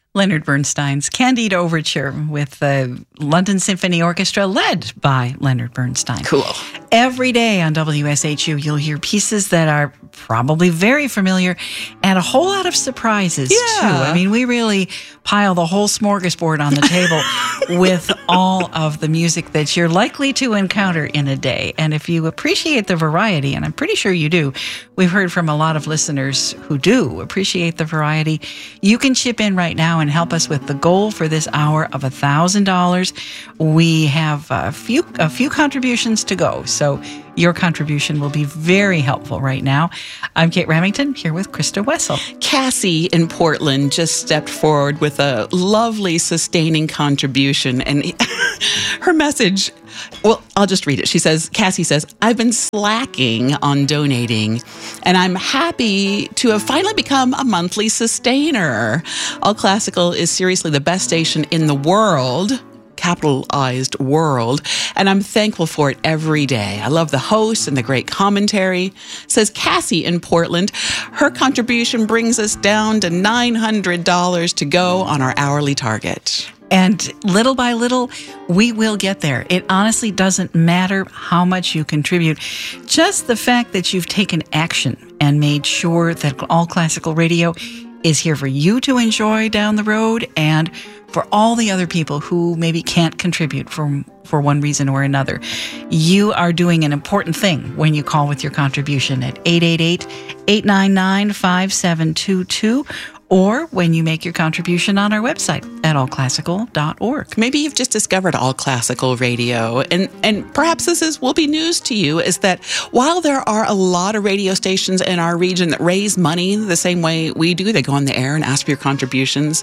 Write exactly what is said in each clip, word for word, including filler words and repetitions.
Leonard Bernstein's Candide Overture with the London Symphony Orchestra led by Leonard Bernstein. Cool. Every day on W S H U, you'll hear pieces that are probably very familiar and a whole lot of surprises, yeah. too. I mean, we really pile the whole smorgasbord on the table with all of the music that you're likely to encounter in a day. And if you appreciate the variety, and I'm pretty sure you do, we've heard from a lot of listeners who do appreciate the variety, you can chip in right now and help us with the goal for this hour of one thousand dollars. We have a few a few contributions to go, so your contribution will be very helpful right now. I'm Kate Remington, here with Krista Wessel. Cassie in Portland just stepped forward with a lovely, sustaining contribution, and her message, well, I'll just read it. She says, Cassie says, I've been slacking on donating, and I'm happy to have finally become a monthly sustainer. All Classical is seriously the best station in the world, capitalized world, and I'm thankful for it every day. I love the host and the great commentary. Says Cassie in Portland. Her contribution brings us down to nine hundred dollars to go on our hourly target. And little by little, we will get there. It honestly doesn't matter how much you contribute. Just the fact that you've taken action and made sure that All Classical Radio is here for you to enjoy down the road, and for all the other people who maybe can't contribute for, for one reason or another. You are doing an important thing when you call with your contribution at eight eight eight, eight nine nine, five seven two two, or when you make your contribution on our website at all classical dot org. Maybe you've just discovered All Classical Radio, and, and perhaps this is will be news to you, is that while there are a lot of radio stations in our region that raise money the same way we do, they go on the air and ask for your contributions,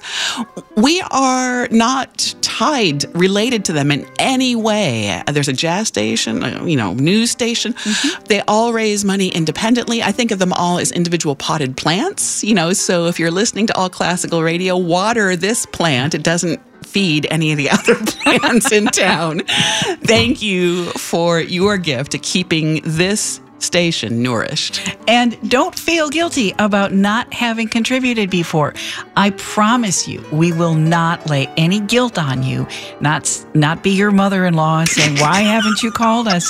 we are not tied, related to them in any way. There's a jazz station, you know, news station. Mm-hmm. They all raise money independently. I think of them all as individual potted plants, you know, so if you're listening to All Classical Radio, water this plant. It doesn't feed any of the other plants in town. Thank you for your gift to keeping this station nourished. And don't feel guilty about not having contributed before. I promise you, we will not lay any guilt on you, not not be your mother-in-law saying, why haven't you called us?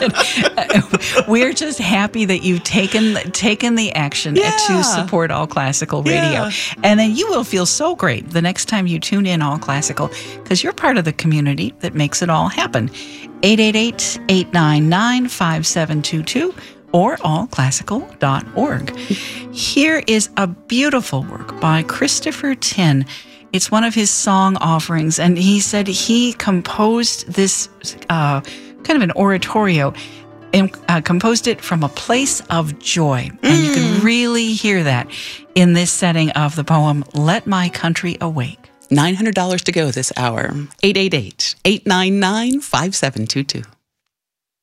We're just happy that you've taken taken the action yeah. to support All Classical Radio. Yeah. And then you will feel so great the next time you tune in All Classical, because you're part of the community that makes it all happen. eight eight eight, eight nine nine, five seven two two or all classical dot org. Here is a beautiful work by Christopher Tin. It's one of his song offerings, and he said he composed this uh, kind of an oratorio and uh, composed it from a place of joy. And mm. you can really hear that in this setting of the poem, Let My Country Awake. nine hundred dollars to go this hour. eight eight eight, eight nine nine, five seven two two.